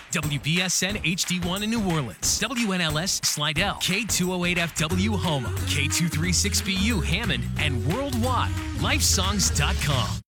WBSN HD1 in New Orleans, WNLS Slidell, K208FW Houma, K236BU Hammond, and worldwide, lifesongs.com.